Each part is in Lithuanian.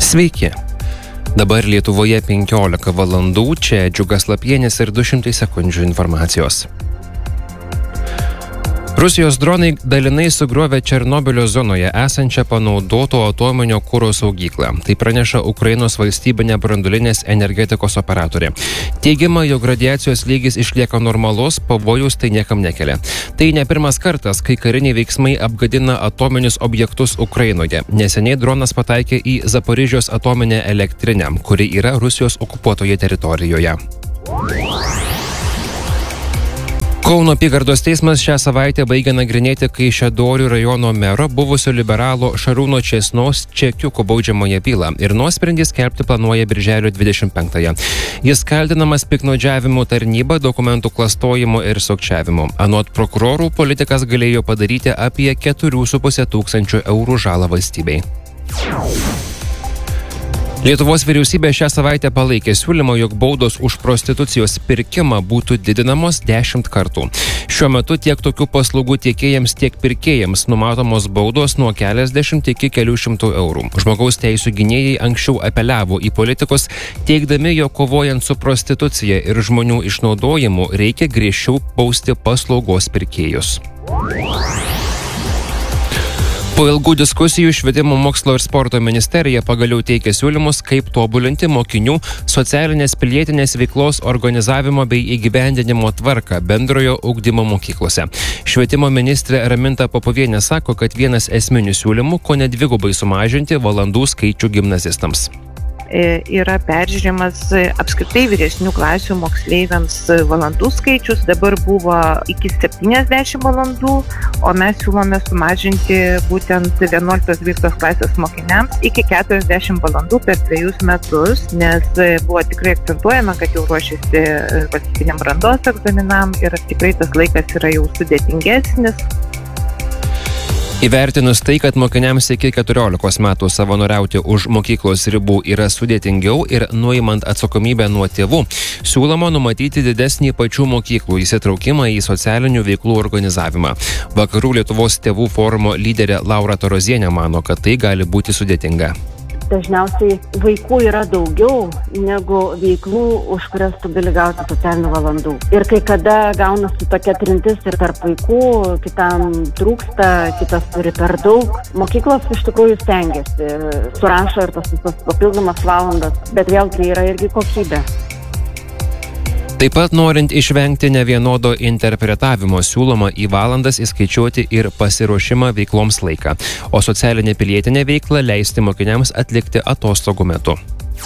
Sveiki. Dabar Lietuvoje 15 valandų, čia Džiugas Lapienis ir 200 sekundžių informacijos. Rusijos dronai dalinai sugriovė Černobylio zonoje esančią panaudoto atominio kuro saugyklą. Tai praneša Ukrainos valstybinė branduolinės energetikos operatorė. Teigiama, jog radiacijos lygis išlieka normalus, pavojus tai niekam nekelia. Tai ne pirmas kartas, kai kariniai veiksmai apgadina atominius objektus Ukrainoje. Neseniai dronas pataikė į Zaporižės atominę elektrinę, kuri yra Rusijos okupuotoje teritorijoje. Kauno apygardos teismas šią savaitę baigė nagrinėti Kaišiadorių rajono mero buvusio liberalo Šarūno Česnos čekiukų baudžiamąją bylą ir nuosprendį skelbti planuoja birželio 25-ąją. Jis kaltinamas piktnaudžiavimu tarnyba, dokumentų klastojimu ir sukčiavimu. Anot prokurorų, politikas galėjo padaryti apie 4,5 tūkstančių eurų žalą valstybei. Lietuvos vyriausybė šią savaitę palaikė siūlymą, jog baudos už prostitucijos pirkimą būtų didinamos 10 kartų. Šiuo metu tiek tokių paslaugų tiekėjams, tiek pirkėjams numatomos baudos nuo keliasdešimt iki kelių šimtų eurų. Žmogaus teisų gynėjai anksčiau apeliavo į politikus, teigdami, jog kovojant su prostitucija ir žmonių išnaudojimu reikia griežčiau bausti paslaugos pirkėjus. Po ilgų diskusijų Švietimo, mokslo ir sporto ministerija pagaliau teikia siūlymus, kaip tobulinti mokinių socialinės pilietinės veiklos organizavimo bei įgyvendinimo tvarką bendrojo ugdymo mokyklose. Švietimo ministrė Raminta Popovienė sako, kad vienas esminių siūlymų kone dvigubai sumažinti valandų skaičių gimnazistams. Yra peržiūrimas apskritai vyresnių klasių moksleiviams valandų skaičius. Dabar buvo iki 70 valandų, o mes siūlome sumažinti būtent 11-12 klasės mokiniams iki 40 valandų per 2 metus, nes buvo tikrai akcentuojama, kad jau ruošiasi valstybiniam brandos egzaminam ir tikrai tas laikas yra jau sudėtingesnis. Įvertinus tai, kad mokiniams iki 14 metų savanoriauti už mokyklos ribų yra sudėtingiau ir nuimant atsakomybę nuo tėvų, siūloma numatyti didesnį pačių mokyklų įsitraukimą į socialinių veiklų organizavimą. Vakarų Lietuvos tėvų forumo lyderė Laura Tarozienė mano, kad tai gali būti sudėtinga. Dažniausiai vaikų yra daugiau negu veiklų, už kurias tu gali gauti socialinių valandų. Ir kai kada gaunasi tokia trintis ir tarp vaikų, kitam trūksta, kitas turi per daug. Mokyklos iš tikrųjų stengiasi, surašo ir tas visas papildomas valandas, bet vėlgi yra irgi kokybė. Taip pat norint išvengti nevienodo interpretavimo siūloma į valandas įskaičiuoti ir pasiruošimą veikloms laiką, o socialinę pilietinę veiklą leisti mokiniams atlikti atostogų metu.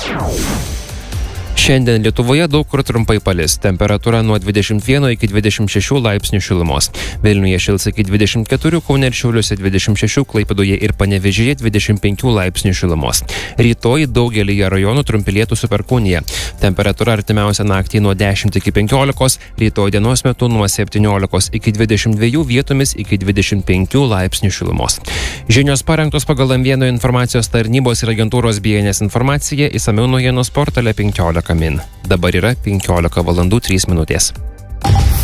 Šiandien Lietuvoje daug kur trumpai palis. Temperatūra nuo 21 iki 26 laipsnių šilumos. Vilniuje šils iki 24, Kaune ir Šiauliuose 26, Klaipėdoje ir Panevėžyje 25 laipsnių šilumos. Rytoj daugelyje rajonų trumpi lietūs su perkūnija. Temperatūra artimiausią naktį nuo 10 iki 15, rytoj dienos metu nuo 17 iki 22, vietomis iki 25 laipsnių šilumos. Žinios parengtos pagal M1 informacijos tarnybos ir agentūros BNS informaciją, išsamiau naujienos portale 15 min. Dabar yra 15 valandų 3 minutės.